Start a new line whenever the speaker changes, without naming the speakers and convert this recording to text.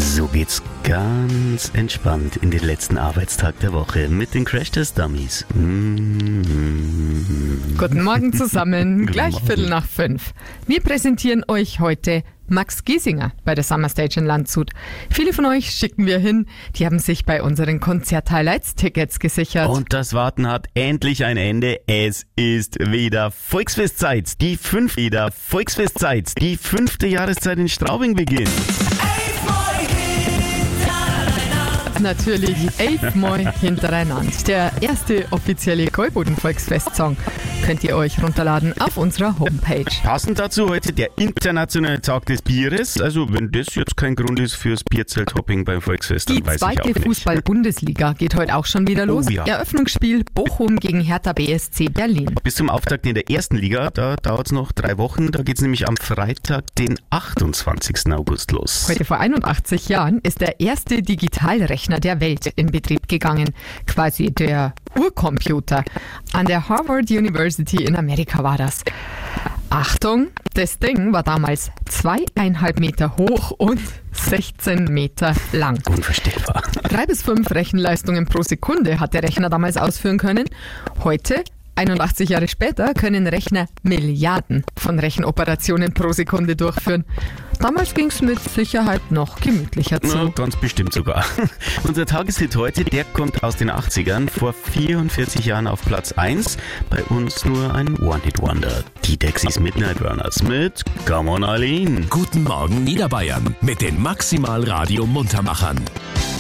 So geht's ganz entspannt in den letzten Arbeitstag der Woche mit den Crash-Test-Dummies.
Guten Morgen zusammen, gleich 4:45. Wir präsentieren euch heute Max Giesinger bei der Summer Stage in Landshut. Viele von euch schicken wir hin, die haben sich bei unseren Konzert-Highlights Tickets gesichert.
Und das Warten hat endlich ein Ende. Es ist wieder Volksfestzeit. Die fünfte Jahreszeit in Straubing beginnt.
Natürlich 11 Mal hintereinander. Der erste offizielle Gäuboden-Volksfest-Song könnt ihr euch runterladen auf unserer Homepage.
Passend dazu heute der internationale Tag des Bieres. Also wenn das jetzt kein Grund ist fürs Bierzelthopping beim Volksfest, dann
Die
weiß ich auch
zweite
nicht.
Fußball-Bundesliga geht heute auch schon wieder los.
Oh ja.
Eröffnungsspiel Bochum gegen Hertha BSC Berlin.
Bis zum Auftakt in der ersten Liga, da dauert es noch 3 Wochen. Da geht es nämlich am Freitag, den 28. August los.
Heute vor 81 Jahren ist der erste Digitalrechner der Welt in Betrieb gegangen. Quasi der Urcomputer. An der Harvard University in Amerika war das. Achtung, das Ding war damals 2,5 Meter hoch und 16 Meter lang.
Unvorstellbar.
3 bis 5 Rechenleistungen pro Sekunde hat der Rechner damals ausführen können. Heute, 81 Jahre später, können Rechner Milliarden von Rechenoperationen pro Sekunde durchführen. Damals ging es mit Sicherheit noch gemütlicher zu.
Na, ganz bestimmt sogar. Unser Tageshit heute, der kommt aus den 80ern, vor 44 Jahren auf Platz 1. Bei uns nur ein One-Hit-Wonder. Die Dexys Midnight Runners mit Come on Eileen.
Guten Morgen Niederbayern mit den Maximal Radio Muntermachern.